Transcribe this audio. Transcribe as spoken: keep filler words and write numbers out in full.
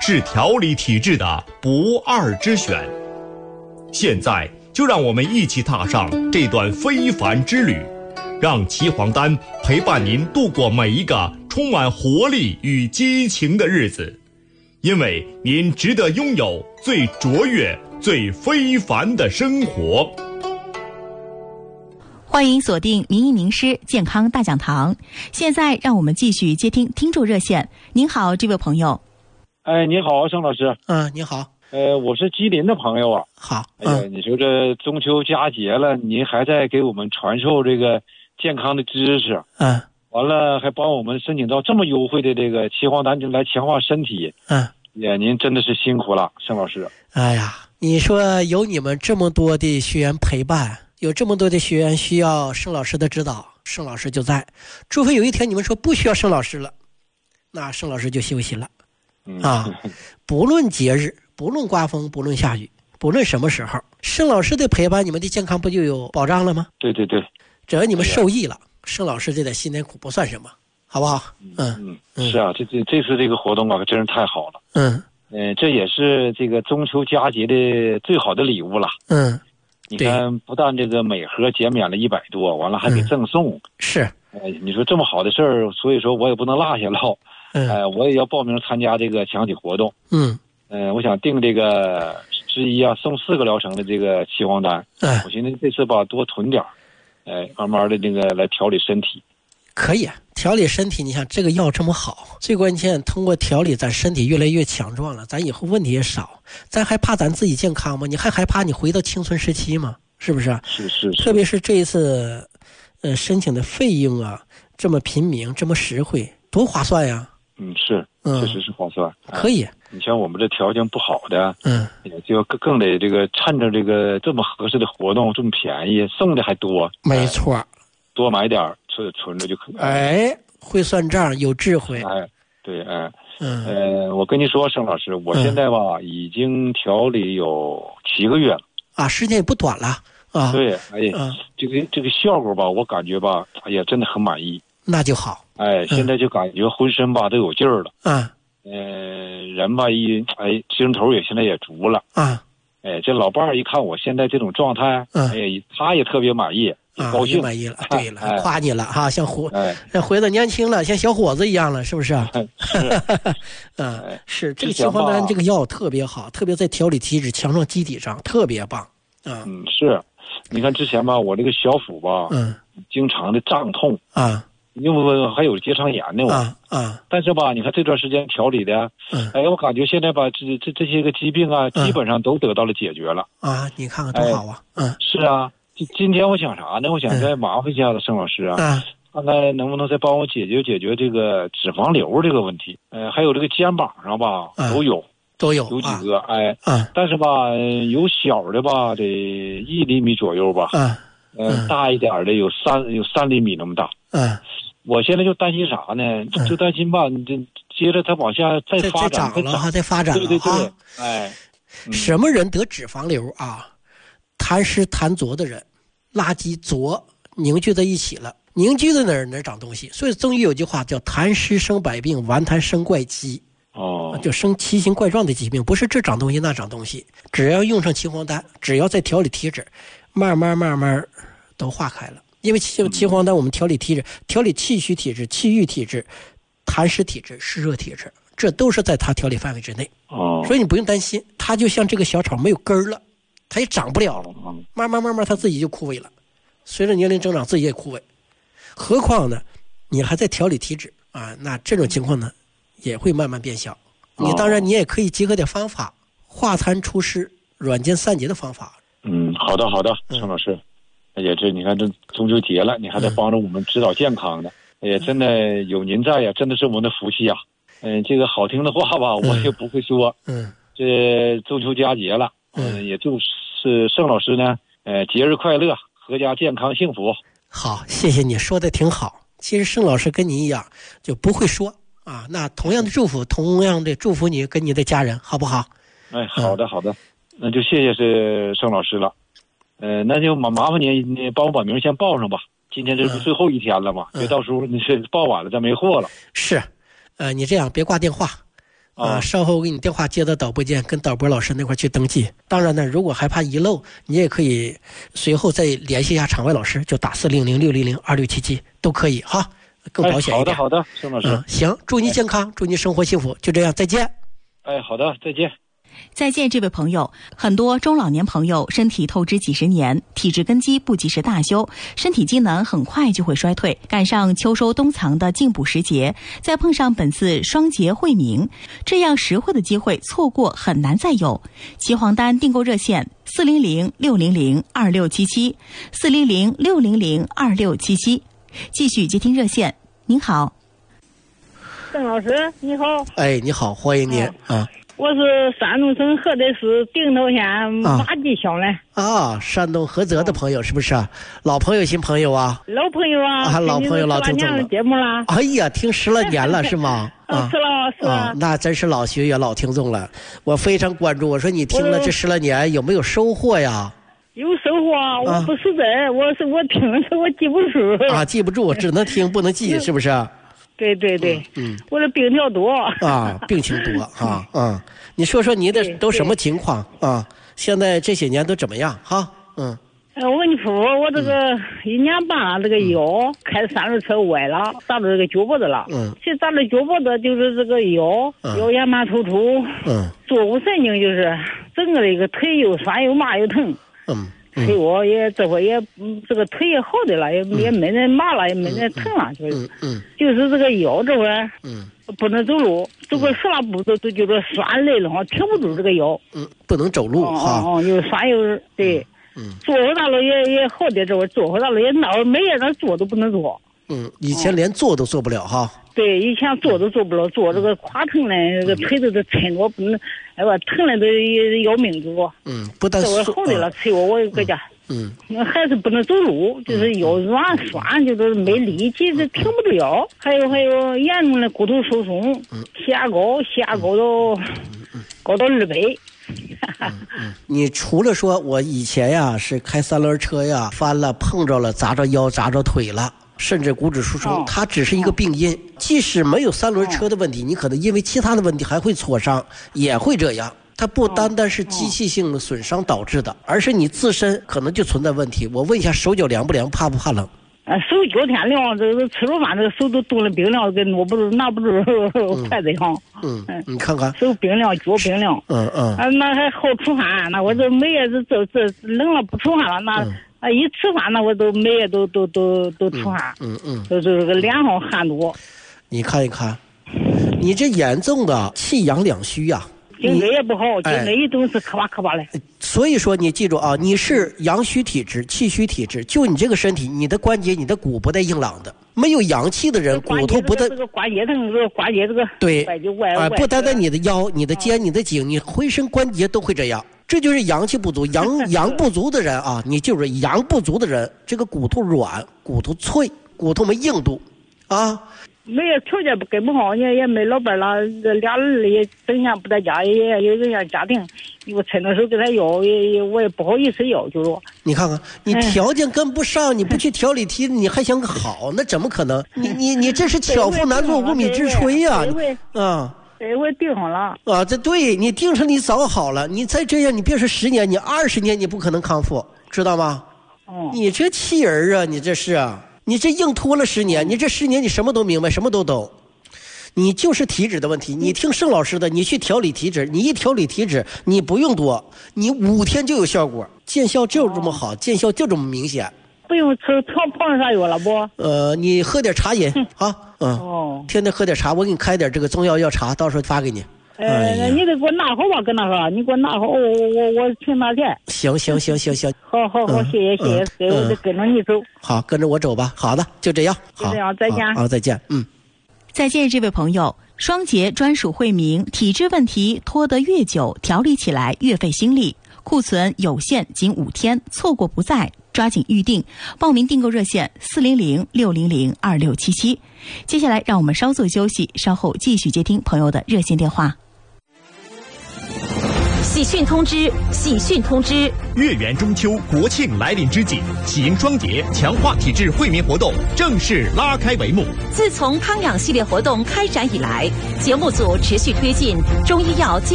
是调理体质的不二之选。现在就让我们一起踏上这段非凡之旅，让岐黄丹陪伴您度过每一个充满活力与激情的日子，因为您值得拥有最卓越、最非凡的生活。 欢迎锁定名医名师健康大讲堂。现在让我们继续接听听众热线。您好，这位朋友。 哎，你好，盛老师。 嗯，你好。 呃，我是吉林的朋友啊。 好。 哎呀， 嗯， 你说这中秋佳节了，您还在给我们传授这个健康的知识。 嗯。 完了，还帮我们申请到这么优惠的这个岐黄丹来强化身体。 嗯。 也您真的是辛苦了，盛老师。 哎呀，你说有你们这么多的学员陪伴，有这么多的学员需要盛老师的指导，盛老师就在。除非有一天你们说不需要盛老师了，那盛老师就休息了。 嗯、 啊，不论节日，不论刮风，不论下雨，不论什么时候，盛老师的陪伴，你们的健康不就有保障了吗？ 对对对， 只要你们受益了，哎、盛老师这点辛甜苦不算什么，好不好？ 嗯嗯，是啊，这这这次这个活动啊，真是太好了。 嗯嗯、呃，这也是这个中秋佳节的最好的礼物了。 嗯。 你看，不但这个每盒减免了一百多，完了还给赠送。 嗯、是， 哎，你说这么好的事儿，所以说我也不能落下了。 嗯， 哎、呃，我也要报名参加这个强体活动。 嗯， 嗯、呃，我想订这个十一啊，送四个疗程的这个岐黄丹。 嗯， 我寻思这次吧多囤点儿，哎、呃，慢慢的这个来调理身体。 可以调理身体，你想这个药这么好，最关键通过调理咱身体越来越强壮了，咱以后问题也少。咱还怕咱自己健康吗？你还害怕你回到青春时期吗？是不是？ 是是是。 特别是这一次，呃，申请的费用啊，这么平民，这么实惠，多划算呀！ 嗯，是，确实是划算。 嗯、可以。 你像我们这条件不好的， 嗯， 也就更更得这个趁着这个这么合适的活动，这么便宜，送的还多。 没错。哎、 多买点存存着就可以。 哎，会算账，有智慧。 哎，对，哎， 嗯， 呃，我跟你说，盛老师，我现在吧、嗯、已经调理有七个月了。 啊，时间也不短了啊。 对，哎呀， 嗯、 这个这个效果吧，我感觉吧，哎呀，真的很满意。 那就好。 哎，现在就感觉浑身吧都有劲儿了。 嗯。 呃，人吧一哎，精神头也现在也足了。 啊。 哎，这老伴儿一看我现在这种状态， 嗯， 哎呀，他也特别满意， 啊， 高兴， 满意了。对了， 哎、 夸你了哈，像回哎， 回到年轻了，像小伙子一样了，是不是？ 是， 嗯， 哎、 是这个岐黄丹这个药特别好，特别在调理体质、强壮机体上特别棒。啊， 嗯，是，你看之前吧，我这个小腹吧， 嗯， 经常的胀痛啊。 因为还有结肠炎呢，我啊啊！ 但是吧，你看这段时间调理的， 嗯， 哎，我感觉现在吧，这这这些个疾病啊， 嗯、 基本上都得到了解决了。 啊，你看看多好啊！ 哎、 嗯， 是啊，今今天我想啥呢？我想再麻烦一下子盛老师啊， 嗯、 看看能不能再帮我解决解决这个脂肪瘤这个问题。呃，还有这个肩膀上吧， 嗯、 都有， 都有， 有几个， 啊、 哎， 嗯， 但是吧，有小的吧，得一厘米左右吧， 嗯， 呃，大一点的有三有三厘米那么大， 嗯。 我现在就担心啥呢？就担心吧，你这接着它往下再发展， 再长了哈，再发展了， 对对对，哎， 嗯、什么人得脂肪瘤啊？痰湿痰浊的人，垃圾浊凝聚在一起了，凝聚在哪儿哪儿长东西。所以中医有句话叫“痰湿生百病，顽痰生怪疾”。 哦， 就生奇形怪状的疾病，不是这长东西那长东西。只要用上岐黄丹，只要在调理体质，慢慢慢慢都化开了。因为岐岐黄丹我们调理体质，调理气虚体质、气郁体质、痰湿体质、湿热体质，这都是在它调理范围之内。 哦， 所以你不用担心，它就像这个小草没有根儿了，它也长不了了，慢慢慢慢它自己就枯萎了。随着年龄增长，自己也枯萎。何况呢，你还在调理体质啊，那这种情况呢，也会慢慢变小。你当然你也可以结合点方法，化痰除湿、软坚散结的方法。 嗯，好的好的，盛老师。也这你看这中秋节了，你还在帮着我们指导健康的，也、嗯、真的有您在呀，真的是我们的福气呀。嗯，这个好听的话吧，我也不会说。嗯，这中秋佳节了，嗯，也祝是盛老师呢，呃，节日快乐，阖家健康幸福。 好，谢谢你说的挺好。其实盛老师跟你一样，就不会说啊。那同样的祝福，同样的祝福你跟你的家人，好不好？ 哎，好的好的，那就谢谢是盛老师了。呃，那就麻麻烦你，你帮我把名先报上吧。今天这是最后一天了嘛，别、嗯、到时候你是报晚了，咱没货了。 是，呃，你这样别挂电话， 啊，稍后我给你电话接到导播间，跟导播老师那块去登记。当然呢，如果害怕遗漏，你也可以随后再联系一下场外老师，就打四零零六零零二六七七都可以哈，更保险一点。 哎、好的好的，孙老师、 嗯，行，祝你健康，哎、祝你生活幸福，就这样，再见。 哎，好的，再见。 再见，这位朋友。很多中老年朋友身体透支几十年，体质根基不及时大修，身体机能很快就会衰退。赶上秋收冬藏的进补时节，再碰上本次双节惠民，这样实惠的机会错过很难再有。齐黄丹订购热线四零零六零零二六七七四零零六零零二六七七，继续接听热线。您好， 邓老师，你好。 哎，你好，欢迎您、哦、啊。 我是山东省菏泽市定陶县马集乡的啊，山东菏泽的朋友是不是？老朋友新朋友啊？ 老朋友啊， 啊老朋友老听众了。 节目了。 哎呀，听十来年了是吗？ 啊，是了是了、 啊，那真是老学员老听众了。我非常关注，我说你听了这十来年有没有收获呀？ 有收获啊！我不实在，我是我听的我记不住啊，记不住，只能听不能记，是不是？ 对对对， 嗯，嗯我的病条多啊，病情多啊，嗯，你说说你的都什么情况啊？现在这些年都怎么样哈？嗯， 我跟你说，我这个一年半了，这个腰开三轮车歪了，打到这个脚脖子了。嗯，其实打到脚脖子就是这个腰腰间盘突出，嗯，坐骨神经就是整个的一个腿又酸又麻又疼。嗯。腿我也这会也嗯，这个腿也好的了，也也没人麻了，也没人疼了，就是，嗯，就是这个腰这会儿，嗯，不能走路，走个十来步都都就是酸累了哈，挺不住这个腰， 嗯，不能走路哈， 哦哦，又酸又对，嗯，坐回大了也也好点，这会儿坐回大了也闹，每夜那坐都不能坐， 嗯，以前连坐都坐不了哈， 对，以前坐都坐不了，坐这个垮疼的，这个腿都都抻着不能。哎吧，疼了都要命着。 嗯，不但这会好的了，催我我搁家。嗯，还是不能走路，就是腰软酸，就是没力气，是挺不住腰。还有还有严重的骨头疏松，血压高，血压高到高到二百。 嗯嗯、你除了说我以前呀是开三轮车呀，翻了碰着了，砸着腰砸着腿了。甚至骨质疏松，它只是一个病因。即使没有三轮车的问题，你可能因为其他的问题还会挫伤，也会这样。它不单单是机器性的损伤导致的，而是你自身可能就存在问题。我问一下，手脚凉不凉，怕不怕冷？ 啊，手脚天凉，这个吃了饭，这个手都冻了冰凉，给挪不住，拿不住筷子上。嗯嗯， 你看看， 手冰凉，脚冰凉。嗯嗯。啊，那还好出汗，那我这每夜这这这冷了不出汗了，那。嗯啊！一吃饭呢，我都每夜都都都都出汗，嗯嗯，都这个脸上汗多。 你看一看，你这严重的气阳两虚呀、啊， 颈椎也不好，颈椎一动是磕巴磕巴的。 所以说，你记住啊，你是阳虚体质、气虚体质，就你这个身体，你的关节、你的骨不带硬朗的。没有阳气的人，骨头不带这个关节疼，这个关节这个对，啊，不单单你的腰、你的肩、你的颈，你浑身关节都会这样。这就是阳气不足，阳阳不足的人啊，你就是阳不足的人，这个骨头软，骨头脆，骨头没硬度，啊。 没有条件跟不好，也也没老伴了，这俩人也整天不在家，也有人家家庭，我趁着手给他要，也也我也不好意思要，就说。 你看看，你条件跟不上，你不去调理提，你还想好，那怎么可能？你你你这是巧妇难做无米之炊呀，啊。 对，我定上了啊！这对你定上，你早好了。你再这样，你别说十年，你二十年你不可能康复，知道吗？哦，你这气人啊！你这是啊！你这硬拖了十年，你这十年你什么都明白，什么都懂。你就是体质的问题。你听盛老师的，你去调理体质，你一调理体质，你不用多，你五天就有效果，见效就这么好，见效就这么明显。 不用吃泡泡啥药了不？ 呃，你喝点茶饮啊，嗯，哦，天天喝点茶，我给你开点这个中药药茶，到时候发给你。 呃，哎、你得给我拿好吧，跟他说，你给我拿好，我我我请拿钱。 行行行行行。 好好好，谢谢谢谢，给我得跟着你走。 好，跟着我走吧。好的，就这样。 就这样，再见。 好，再见。嗯， 再见，这位朋友。双节专属惠民，体质问题拖得越久，调理起来越费心力。库存有限，仅五天，错过不再。抓紧预定，报名订购热线四零零六零零二六七七。接下来让我们稍作休息，稍后继续接听朋友的热线电话。 喜讯通知！喜讯通知！ 月圆中秋，国庆来临之际，喜迎双节强化体质惠民活动正式拉开帷幕。 自从康养系列活动开展以来，节目组持续推进中医药健